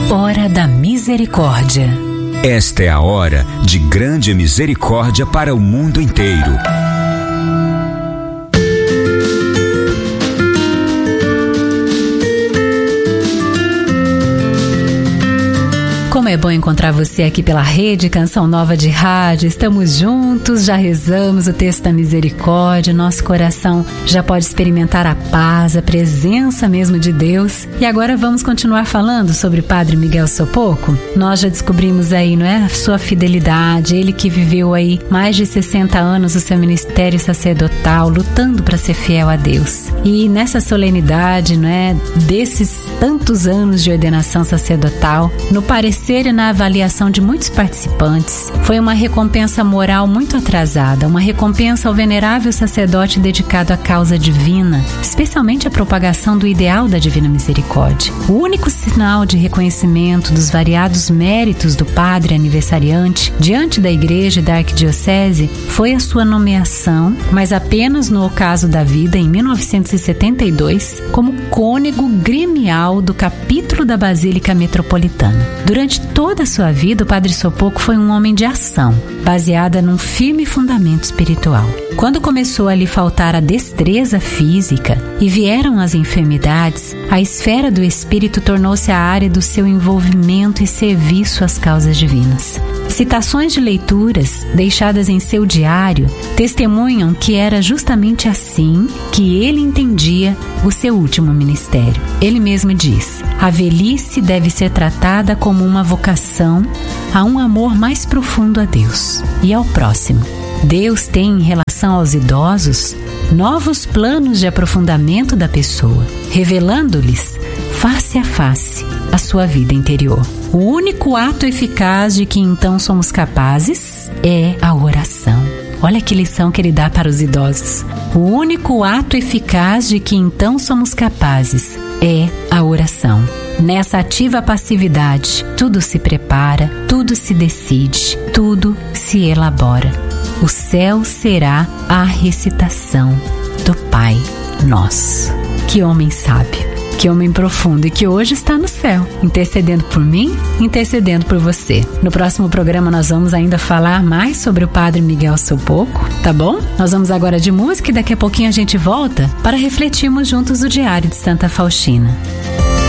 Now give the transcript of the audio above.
Hora da Misericórdia. Esta é a hora de grande misericórdia para o mundo inteiro. Como é bom encontrar você aqui pela rede Canção Nova de Rádio. Estamos juntos, já rezamos o texto da misericórdia, nosso coração já pode experimentar a paz, a presença mesmo de Deus. E agora vamos continuar falando sobre Padre Miguel Sopoco. Nós já descobrimos aí, não é, a sua fidelidade, ele que viveu aí mais de 60 anos o seu ministério sacerdotal, lutando para ser fiel a Deus. E nessa solenidade, não é, desses tantos anos de ordenação sacerdotal, no parecer e na avaliação de muitos participantes, foi uma recompensa moral muito atrasada, uma recompensa ao venerável sacerdote dedicado à causa divina, especialmente à propagação do ideal da Divina Misericórdia. O único sinal de reconhecimento dos variados méritos do padre aniversariante diante da Igreja e da Arquidiocese foi a sua nomeação, mas apenas no ocaso da vida, em 1972, como cônego gremial do capítulo da Basílica Metropolitana. Durante toda a sua vida, o Padre Sopoco foi um homem de ação, baseada num firme fundamento espiritual. Quando começou a lhe faltar a destreza física e vieram as enfermidades, a esfera do espírito tornou-se a área do seu envolvimento e serviço às causas divinas. Citações de leituras deixadas em seu diário testemunham que era justamente assim que ele entendia o seu último ministério. Ele mesmo diz: a velhice deve ser tratada como uma vocação a um amor mais profundo a Deus e ao próximo. Deus tem, em relação aos idosos, novos planos de aprofundamento da pessoa, revelando-lhes face a face a sua vida interior. O único ato eficaz de que então somos capazes é a oração. Olha que lição que ele dá para os idosos. O único ato eficaz de que então somos capazes é a oração. Nessa ativa passividade, tudo se prepara, tudo se decide, tudo se elabora. O céu será a recitação do Pai Nosso. Que homem sábio! Que homem profundo e que hoje está no céu, intercedendo por mim, intercedendo por você. No próximo programa nós vamos ainda falar mais sobre o Padre Miguel Sopoco, tá bom? Nós vamos agora de música e daqui a pouquinho a gente volta para refletirmos juntos o Diário de Santa Faustina.